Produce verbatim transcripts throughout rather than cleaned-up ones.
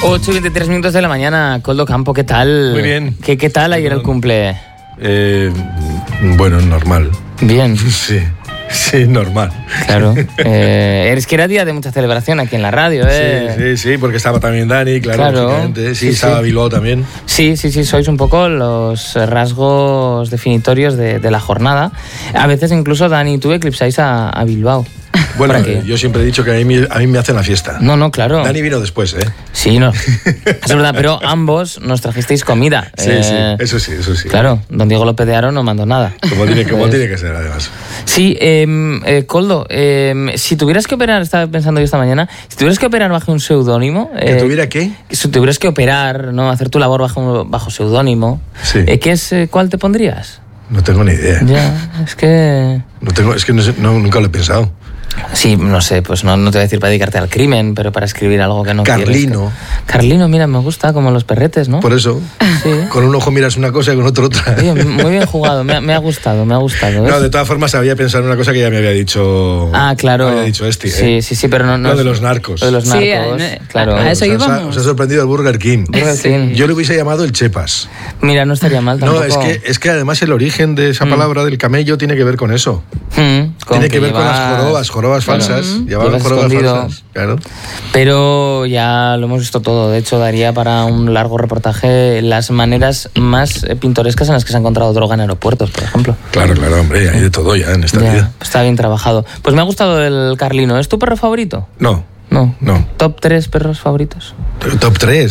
ocho y veintitrés minutos de la mañana, Koldo Campo, ¿qué tal? Muy bien. ¿Qué, qué tal ayer el cumple? Eh, bueno, normal. Bien. Sí, sí, normal. Claro. Eh, es que era día de mucha celebración aquí en la radio, ¿eh? Sí, sí, sí, porque estaba también Dani, claro, Claro. lógicamente. Sí, Sí, estaba sí. Bilbao también. Sí, sí, sí, sois un poco los rasgos definitorios de, de la jornada. A veces incluso, Dani, tú eclipsáis a, a Bilbao. Bueno, ¿Para qué? yo siempre he dicho que a mí, a mí me hacen la fiesta. No, no, claro. Dani vino después, ¿eh? Sí, no. Es verdad, pero ambos nos trajisteis comida. Sí, Eh, sí, eso sí, eso sí. Claro, don Diego López de Haro no mandó nada. Como tiene, como Pues- tiene que ser, además. Sí, eh, eh, Koldo, eh, si tuvieras que operar, estaba pensando yo esta mañana, si tuvieras que operar bajo un seudónimo... ¿Que eh, tuviera qué? Si tuvieras que operar, ¿no? Hacer tu labor bajo, bajo seudónimo, Sí. eh, ¿qué es, eh, ¿cuál te pondrías? No tengo ni idea. Ya, es que... No tengo, es que no sé, no, nunca lo he pensado. Sí, no sé, pues no, no te voy a decir para dedicarte al crimen, pero para escribir algo que no Carlino. quieres. Carlino, mira, me gusta, como los perretes, ¿no? Por eso, Sí. con un ojo miras una cosa y con otro otra. Oye, muy bien jugado, me ha, me ha gustado, me ha gustado. ¿ves? No, de todas formas había pensado en una cosa que ya me había dicho. Ah, claro. Había dicho este. Sí, ¿eh? sí, sí, pero no... no Lo es- de los narcos. Lo de los Sí, narcos, eh, claro. a eso Os ha- íbamos. Os ha sorprendido el Burger King. Burger King. Yo le hubiese llamado el Chepas. Mira, no estaría mal tampoco. No, es que, es que además el origen de esa palabra del camello tiene que ver con eso. Mm, con tiene que, ver con las llevas- jorobas, jorobas Claro. falsas. Mm. Llevaban Llevas jorobas escondido. falsas. Claro. Pero ya lo hemos visto todo. De hecho, daría para un largo reportaje las maneras más eh, pintorescas en las que se ha encontrado droga en aeropuertos, por ejemplo. Claro, claro, hombre, hay de todo ya en esta Ya, vida. está bien trabajado. Pues me ha gustado el Carlino. ¿Es tu perro favorito? No, No. no. ¿Top tres perros favoritos? Pero top tres.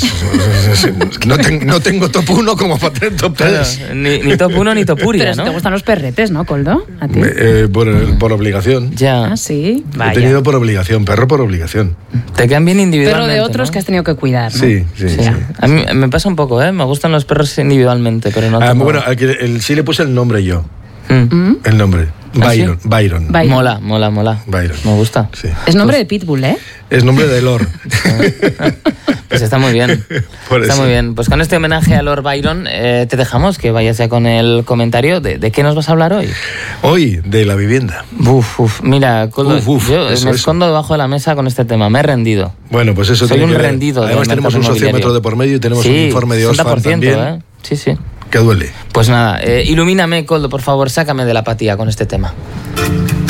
No, ten- no tengo top uno como para tener top tres. Claro, ni, ni top uno ni top Pero uria, si ¿no? te gustan los perretes, ¿no, Koldo? ¿A ti? Eh, por, por obligación. Ya. Ah, sí. He Vaya. tenido por obligación, perro por obligación. Te quedan bien Perro individualmente, de otros ¿no? que has tenido que cuidar, ¿no? Sí, sí, sí. Sí. A mí me pasa un poco, ¿eh? Me gustan los perros individualmente, pero no Ah, tengo- bueno, al que- el, sí le puse el nombre yo. Mm. ¿Mm? El nombre. ¿Ah, sí? Byron. Byron. Byron. Mola, mola, mola. Byron. Me gusta. Sí. Es nombre de Pitbull, ¿eh? Es nombre de Lord. Pues está muy bien. Por Está eso. muy bien. Pues con este homenaje a Lord Byron, eh, te dejamos que vayas ya con el comentario de, de qué nos vas a hablar hoy. Hoy, de la vivienda. Uf, uf. Mira, Koldo, Uf, uf, yo eso, me eso. escondo debajo de la mesa con este tema. Me he rendido. Bueno, pues eso Soy tiene un que ver. rendido del Además tenemos un mercado sociómetro inmobiliario. de por medio y tenemos Sí, un informe de sesenta Oxfam por ciento, también. ¿eh? Sí, sí. Que duele. Pues nada, eh, ilumíname, Koldo, por favor, sácame de la apatía con este tema.